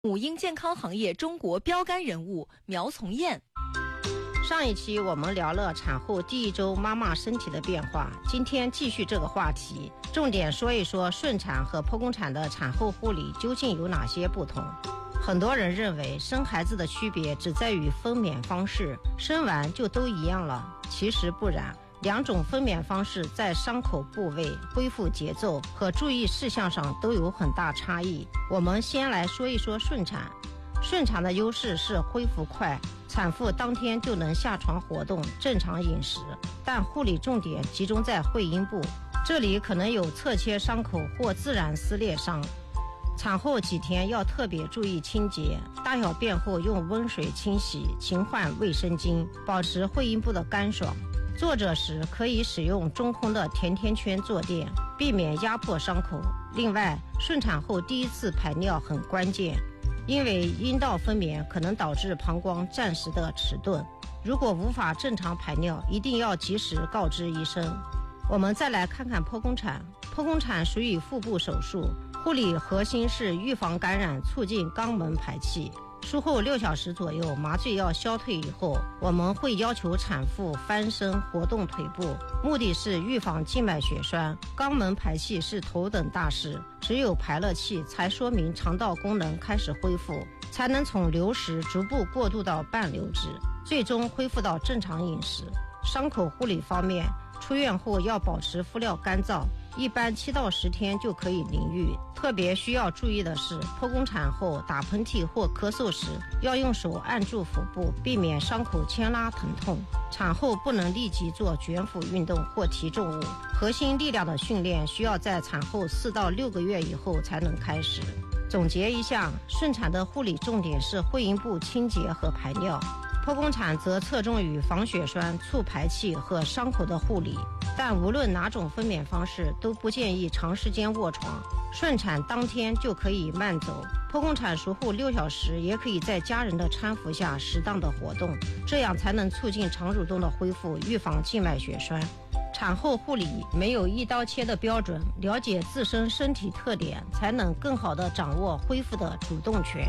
母婴健康行业中国标杆人物苗从艳。 上一期我们聊了产后第一周妈妈身体的变化，今天继续这个话题，重点说一说顺产和剖宫产的产后护理究竟有哪些不同。很多人认为生孩子的区别只在于分娩方式，生完就都一样了，其实不然。两种分娩方式在伤口部位、恢复节奏和注意事项上都有很大差异。我们先来说一说顺产。顺产的优势是恢复快，产妇当天就能下床活动、正常饮食，但护理重点集中在会阴部，这里可能有侧切伤口或自然撕裂伤。产后几天要特别注意清洁，大小便后用温水清洗，勤换卫生巾，保持会阴部的干爽。坐着时可以使用中空的甜甜圈坐垫，避免压迫伤口。另外，顺产后第一次排尿很关键，因为阴道分娩可能导致膀胱暂时的迟钝，如果无法正常排尿，一定要及时告知医生。我们再来看看剖宫产。剖宫产属于腹部手术，护理核心是预防感染，促进肛门排气。术后6小时左右，麻醉药消退以后，我们会要求产妇翻身活动腿部，目的是预防静脉血栓。肛门排气是头等大事，只有排了气，才说明肠道功能开始恢复，才能从流食逐步过渡到半流质，最终恢复到正常饮食。伤口护理方面，出院后要保持敷料干燥，一般7到10天就可以淋浴。特别需要注意的是，剖宫产后打喷嚏或咳嗽时，要用手按住腹部，避免伤口牵拉疼痛。产后不能立即做卷腹运动或提重物，核心力量的训练需要在产后4到6个月以后才能开始。总结一下，顺产的护理重点是会阴部清洁和排尿，剖宫产则侧重于防血栓、促排气和伤口的护理。但无论哪种分娩方式，都不建议长时间卧床。顺产当天就可以慢走，剖宫产术后6小时也可以在家人的搀扶下适当的活动，这样才能促进肠蠕动的恢复，预防静脉血栓。产后护理没有一刀切的标准，了解自身身体特点，才能更好地掌握恢复的主动权。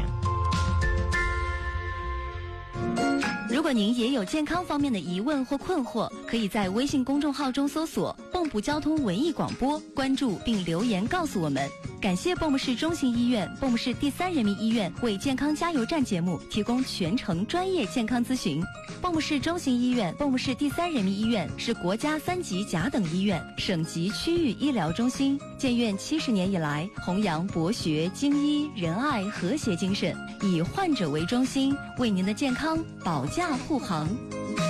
如果您也有健康方面的疑问或困惑，可以在微信公众号中搜索蚌埠交通文艺广播，关注并留言告诉我们。感谢蚌埠市中心医院、蚌埠市第3人民医院为健康加油站节目提供全程专业健康咨询。蚌埠市中心医院、蚌埠市第3人民医院是国家3级甲等医院、省级区域医疗中心，建院70年以来，弘扬博学、精医、仁爱、和谐精神，以患者为中心，为您的健康保驾护航。